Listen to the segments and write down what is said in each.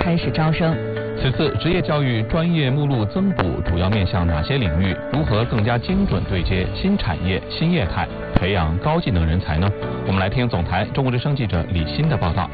开始招生。 此次职业教育专业目录增补主要面向哪些领域？如何更加精准对接新产业、新业态，培养高技能人才呢？我们来听总台中国之声记者李欣的报道。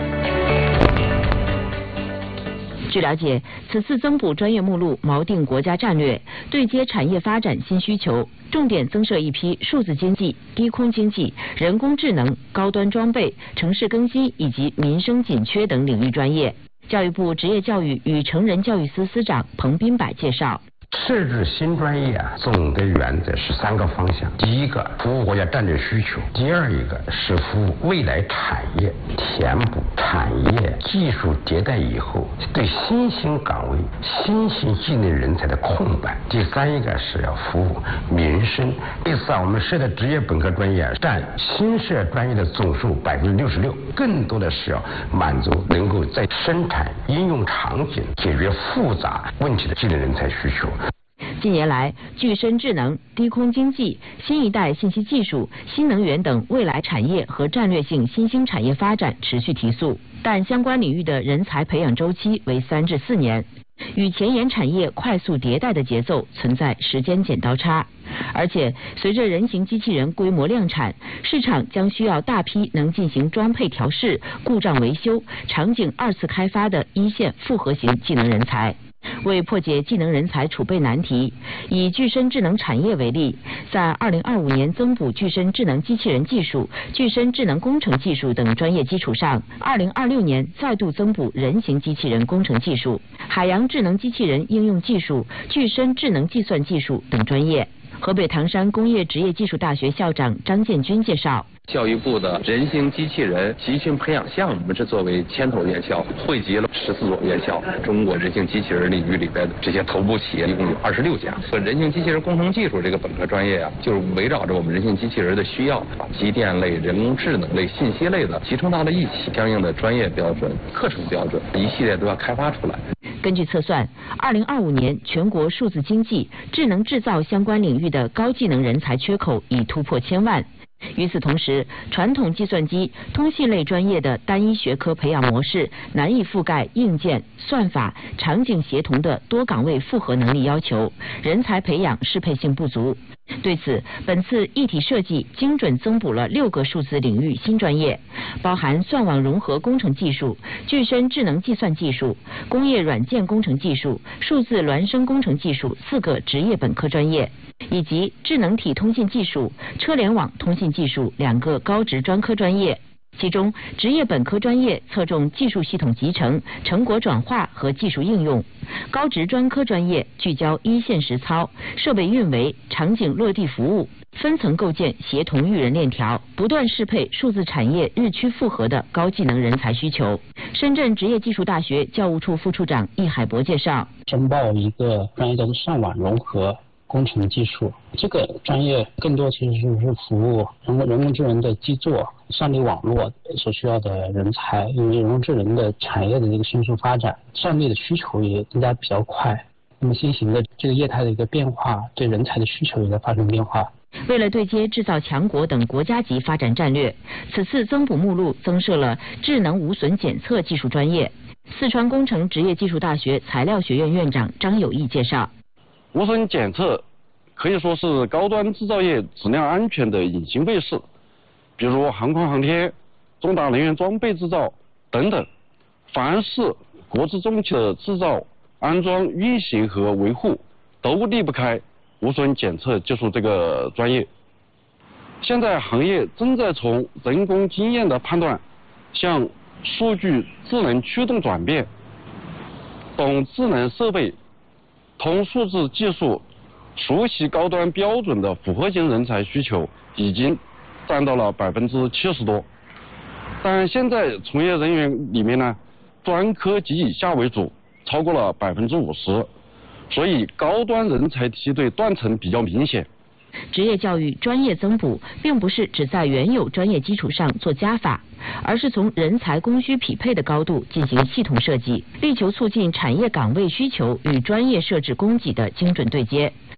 据了解，此次增补专业目录锚定国家战略，对接产业发展新需求，重点增设一批数字经济、低空经济、人工智能、高端装备、城市更新以及民生紧缺等领域专业。教育部职业教育与成人教育司司长彭斌柏介绍。 设置新专业总的原则是3个方向：第一个，服务国家战略需求；第二一个是服务未来产业，填补产业技术迭代以后对新兴岗位、新型技能人才的空白；第三一个是要服务民生。这次我们设的职业本科专业占新设专业的总数66%，更多的是要满足能够在生产应用场景解决复杂问题的技能人才需求。 近年来，具身智能、低空经济、新一代信息技术、新能源等未来产业和战略性新兴产业发展持续提速，但相关领域的人才培养周期为3至4年，与前沿产业快速迭代的节奏存在时间剪刀差。而且，随着人形机器人规模量产，市场将需要大批能进行装配调试、故障维修、场景2次开发的一线复合型技能人才。为破解技能人才储备难题，以具身智能产业为例，在2025年增补具身智能机器人技术、具身智能工程技术等专业基础上，2026年再度增补人形机器人工程技术、海洋智能机器人应用技术、具身智能计算技术等专业。河北唐山工业职业技术大学校长张建军介绍。 教育部的人形机器人集训培养项目是作为牵头院校，汇集了14所院校，中国人形机器人领域里边的这些头部企业一共有26家。人形机器人工程技术这个本科专业就是围绕着我们人形机器人的需要，把机电类、人工智能类、信息类的集成到了一起，相应的专业标准、课程标准一系列都要开发出来。 根据测算，2025年全国数字经济、智能制造相关领域的高技能人才缺口已突破1000万。与此同时，传统计算机、通信类专业的单一学科培养模式难以覆盖硬件、算法、场景协同的多岗位复合能力要求，人才培养适配性不足。对此，本次一体设计精准增补了6个数字领域新专业，包含算网融合工程技术、具身智能计算技术、工业软件工程技术、数字孪生工程技术4个职业本科专业，以及智能体通信技术、车联网通信技术2个高职专科专业。其中，职业本科专业侧重技术系统集成、成果转化和技术应用；高职专科专业聚焦一线实操、设备运维、场景落地服务，分层构建协同育人链条，不断适配数字产业日趋复合的高技能人才需求。深圳职业技术大学教务处副处长易海博介绍， 申报一个专业叫做上网融合工程技术，这个专业更多其实是服务人工智能的基座、算力网络所需要的人才，因为人工智能的产业的这个迅速发展，算力的需求也增加比较快。那么新型的这个业态的一个变化，对人才的需求也在发生变化。 为了对接制造强国等国家级发展战略，此次增补目录增设了智能无损检测技术专业。四川工程职业技术大学材料学院院长张友义介绍， 无损检测可以说是高端制造业质量安全的隐形卫士，比如航空航天、重大能源装备制造等等，凡是国之重器的制造、安装、运行和维护都离不开无损检测技术这个专业。现在行业正在从人工经验的判断向数据智能驱动转变，懂智能设备、通数字技术、熟悉高端标准的复合型人才需求已经占到了70%多。但现在从业人员里面呢，专科及以下为主，超过了50%，所以高端人才梯队断层比较明显。 职业教育专业增补并不是只在原有专业基础上做加法，而是从人才供需匹配的高度进行系统设计，力求促进产业岗位需求与专业设置供给的精准对接。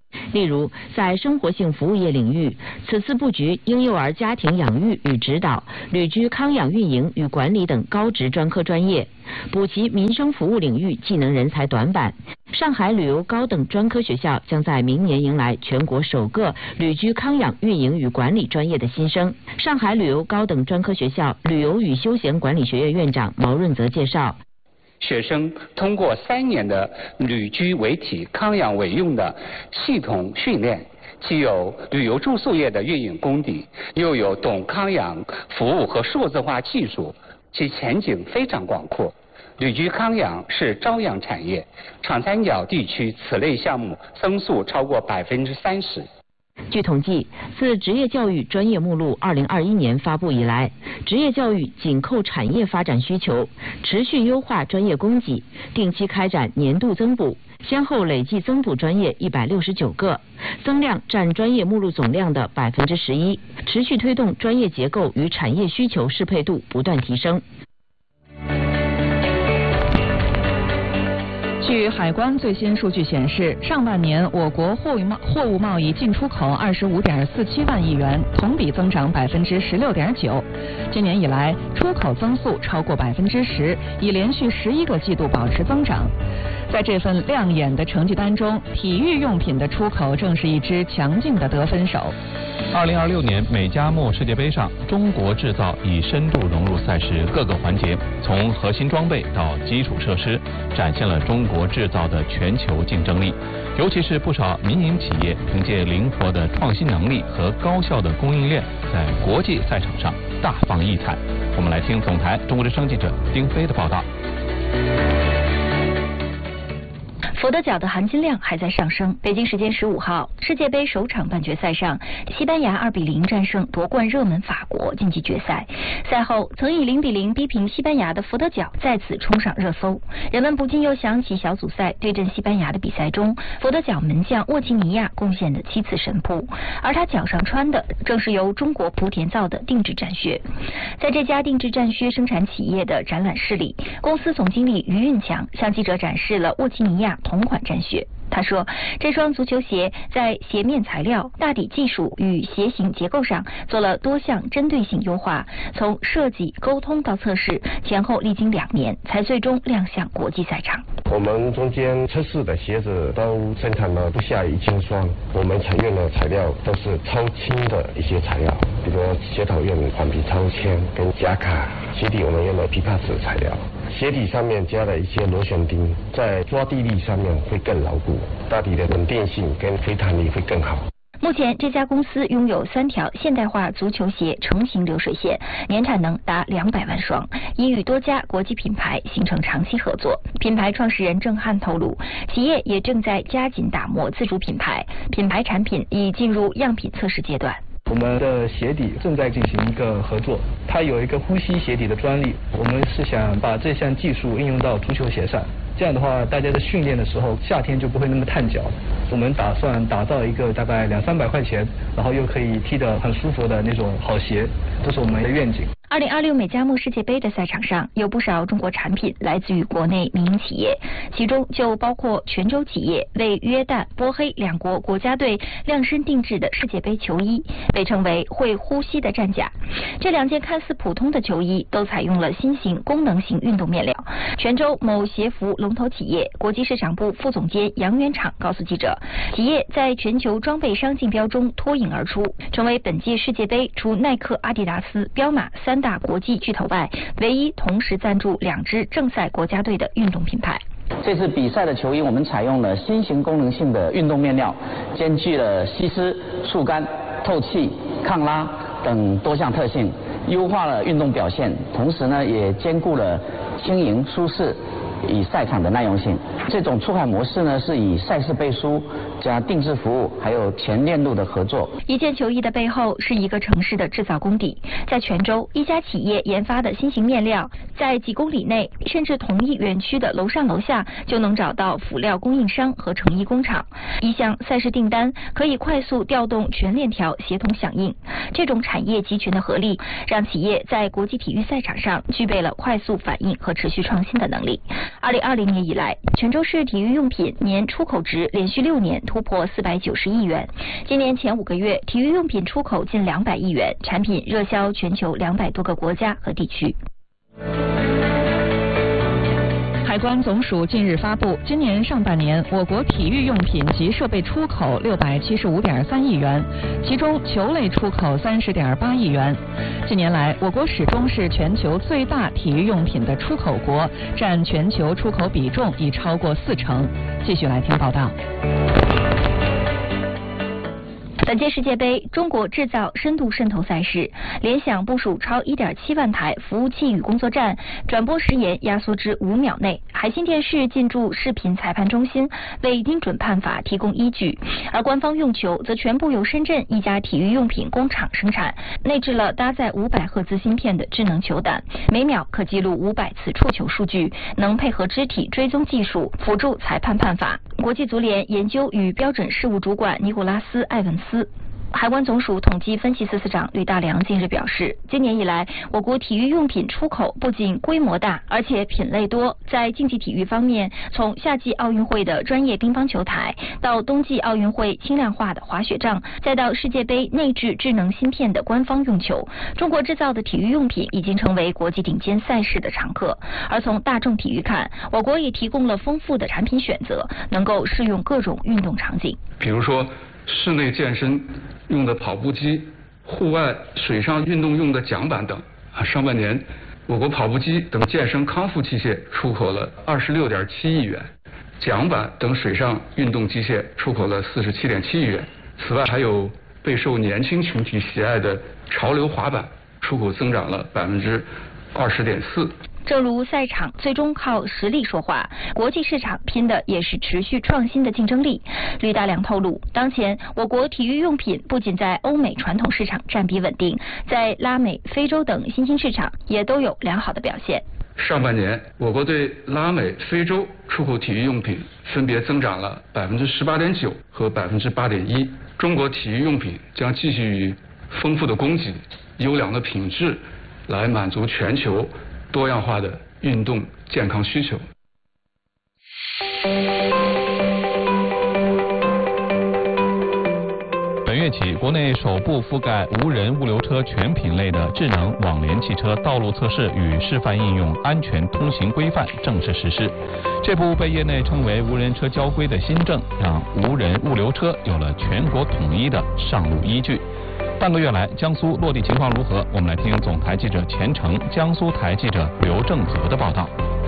例如，在生活性服务业领域，此次布局婴幼儿家庭养育与指导、旅居康养运营与管理等高职专科专业，补齐民生服务领域技能人才短板。上海旅游高等专科学校将在明年迎来全国首个旅居康养运营与管理专业的新生。上海旅游高等专科学校旅游与休闲管理学院院长毛润泽介绍。 学生通过3年的旅居为体康养为用的系统训练，既有旅游住宿业的运营功底，又有懂康养服务和数字化技术，其前景非常广阔。旅居康养是朝阳产业，长三角地区此类项目增速超过30%。 据统计，自职业教育专业目录2021年发布以来，职业教育紧扣产业发展需求，持续优化专业供给，定期开展年度增补，先后累计增补专业169个，增量占专业目录总量的11%，持续推动专业结构与产业需求适配度不断提升。 据海关最新数据显示，上半年我国货物贸易进出口25.47万亿元，同比增长16.9%。今年以来，出口增速超过10%，已连续11个季度保持增长。在这份亮眼的成绩单中，体育用品的出口正是一支强劲的得分手。 2026年美加墨世界杯上，中国制造已深度融入赛事各个环节，从核心装备到基础设施，展现了中国制造的全球竞争力。尤其是不少民营企业凭借灵活的创新能力和高效的供应链，在国际赛场上大放异彩。我们来听总台中国之声记者丁飞的报道。 佛得角的含金量还在上升。北京时间15号，世界杯首场半决赛上，西班牙2-0战胜夺冠热门法国，晋级决赛。赛后，曾以0-0逼平西班牙的佛得角再次冲上热搜，人们不禁又想起小组赛对阵西班牙的比赛中，佛得角门将沃基尼亚贡献的7次神扑，而他脚上穿的正是由中国莆田造的定制战靴。在这家定制战靴生产企业的展览室里，公司总经理于运强向记者展示了沃基尼亚同款战靴。他说，这双足球鞋在鞋面材料、大底技术与鞋型结构上做了多项针对性优化，从设计、沟通到测试，前后历经2年，才最终亮相国际赛场。 我们中间测试的鞋子都生产了不下1000双，我们采用的材料都是超轻的一些材料，比如鞋头用环皮超纤跟夹卡，鞋底我们用了枇杷子材料。鞋底上面加了一些螺旋钉，在抓地力上面会更牢固，大底的稳定性跟飞弹力会更好。 目前，这家公司拥有3条现代化足球鞋成型流水线，年产能达200万双，已与多家国际品牌形成长期合作。品牌创始人郑汉透露，企业也正在加紧打磨自主品牌，品牌产品已进入样品测试阶段。 我们的鞋底正在进行一个合作，它有一个呼吸鞋底的专利，我们是想把这项技术应用到足球鞋上，这样的话大家在训练的时候夏天就不会那么烫脚。我们打算打造一个大概200-300块钱，然后又可以踢得很舒服的那种好鞋，这是我们的愿景。 2026美加墨世界杯的赛场上，有不少中国产品来自于国内民营企业，其中就包括泉州企业为约旦、波黑2国国家队量身定制的世界杯球衣，被称为会呼吸的战甲。这2件看似普通的球衣都采用了新型功能性运动面料。泉州某鞋服龙头企业国际市场部副总监杨元厂告诉记者，企业在全球装备商竞标中脱颖而出，成为本届世界杯除耐克、阿迪达斯、彪马3大国际巨头外，唯一同时赞助2支正赛国家队的运动品牌。 这次比赛的球衣，我们采用了新型功能性的运动面料，兼具了吸湿、速干、透气、抗拉等多项特性，优化了运动表现，同时呢也兼顾了轻盈舒适与赛场的耐用性。这种出海模式呢，是以赛事背书加定制服务还有全链路的合作。 一件球衣的背后是一个城市的制造功底。在泉州，一家企业研发的新型面料，在几公里内甚至同一园区的楼上楼下就能找到辅料供应商和成衣工厂。一项赛事订单可以快速调动全链条协同响应。这种产业集群的合力，让企业在国际体育赛场上具备了快速反应和持续创新的能力。2020年以来，泉州市体育用品年出口值连续6年突破490亿元。今年前5个月，体育用品出口近200亿元，产品热销全球200多个国家和地区。 海关总署近日发布，今年上半年我国体育用品及设备出口675.3亿元，其中球类出口30.8亿元。近年来，我国始终是全球最大体育用品的出口国，占全球出口比重已超过40%。继续来听报道。 本届世界杯中国制造深度渗透赛事，联想部署超1.7万台服务器与工作站，转播时延压缩至5秒内。海信电视进驻视频裁判中心，为精准判罚提供依据。而官方用球则全部由深圳一家体育用品工厂生产，内置了搭载500赫兹芯片的智能球胆，每秒可记录500次触球数据，能配合肢体追踪技术辅助裁判判罚。国际足联研究与标准事务主管尼古拉斯·埃文斯。海关总署统计分析司司长吕大良近日表示，今年以来，我国体育用品出口不仅规模大，而且品类多。在竞技体育方面，从夏季奥运会的专业乒乓球台，到冬季奥运会轻量化的滑雪杖，再到世界杯内置智能芯片的官方用球，中国制造的体育用品已经成为国际顶尖赛事的常客。而从大众体育看，我国也提供了丰富的产品选择，能够适用各种运动场景。 比如说室内健身用的跑步机、户外水上运动用的桨板等。上半年，我国跑步机等健身康复器械出口了26.7亿元，桨板等水上运动机械出口了47.7亿元。此外，还有备受年轻群体喜爱的潮流滑板，出口增长了20.4%。 正如赛场最终靠实力说话，国际市场拼的也是持续创新的竞争力。吕大良透露，当前我国体育用品不仅在欧美传统市场占比稳定，在拉美、非洲等新兴市场也都有良好的表现。 上半年，我国对拉美、非洲出口体育用品分别增长了18.9%和8.1%。中国体育用品将继续以丰富的供给、优良的品质来满足全球多样化的运动健康需求。 本月起，国内首部覆盖无人物流车全品类的智能网联汽车道路测试与示范应用安全通行规范正式实施。这部被业内称为无人车交规的新政，让无人物流车有了全国统一的上路依据。半个月来，江苏落地情况如何？我们来听总台记者钱成、江苏台记者刘正泽的报道。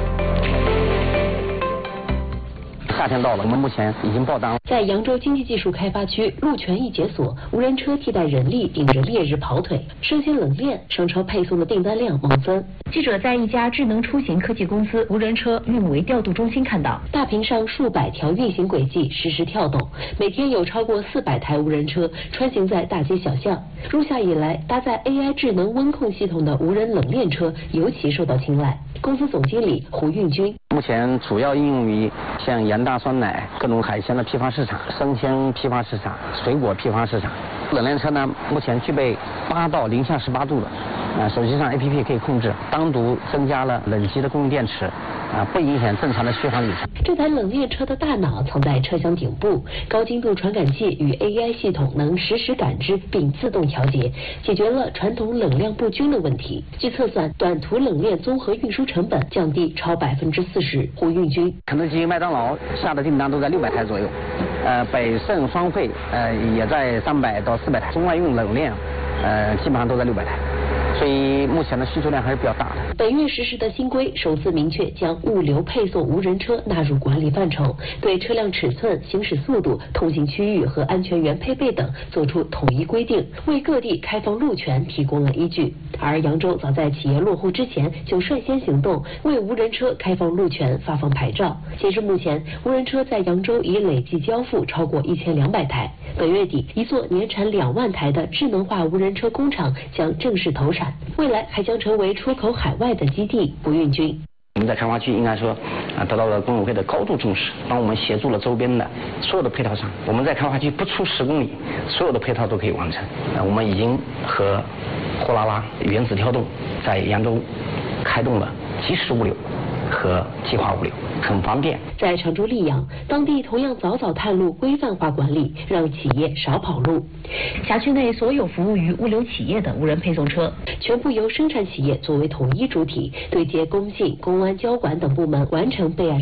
夏天到了，我们目前已经爆单了。 在扬州经济技术开发区，路权一解锁，无人车替代人力顶着烈日跑腿，生鲜冷链商超配送的订单量猛增。记者在一家智能出行科技公司无人车运维调度中心看到，大屏上数百条运行轨迹实时跳动，每天有超过400台无人车穿行在大街小巷。入夏以来，搭载 AI 智能温控系统的无人冷链车尤其受到青睐。公司总经理胡运军， 目前主要应用于像盐大酸奶、各种海鲜的批发市场、生鲜批发市场、水果批发市场。冷链车呢，目前具备8到0下18度的。手机上 APP 可以控制，单独增加了冷机的供应电池，不影响正常的续航里程。 这台冷链车的大脑藏在车厢顶部，高精度传感器与 AI 系统能实时感知并自动调节，解决了传统冷量不均的问题。据测算，短途冷链综合运输成本降低超40%。胡运军， 肯德基、麦当劳下的订单都在600台左右，北盛、双汇也在300到400台，中外用冷链基本上都在600台。所以目前的需求量还是比较大的。 本月实施的新规首次明确将物流配送无人车纳入管理范畴，对车辆尺寸、行驶速度、通行区域和安全员配备等作出统一规定，为各地开放路权提供了依据。而扬州早在企业落户之前就率先行动，为无人车开放路权、发放牌照。截至目前，无人车在扬州已累计交付超过1200台。本月底，一座年产2万台的智能化无人车工厂将正式投产，未来还将成为出口海外的基地。胡运军， 我们在开发区应该说得到了工委会的高度重视，帮我们协助了周边的所有的配套商。我们在开发区不出10公里，所有的配套都可以完成。我们已经和货拉拉、原子跳动在扬州开动了即时物流， 和计划物流，很方便。 在常州溧阳，当地同样早探路规范化管理，让企业少跑路。辖区内所有服务于物流企业的无人配送车，全部由生产企业作为统一主体，对接工信、公安、交管等部门完成备案。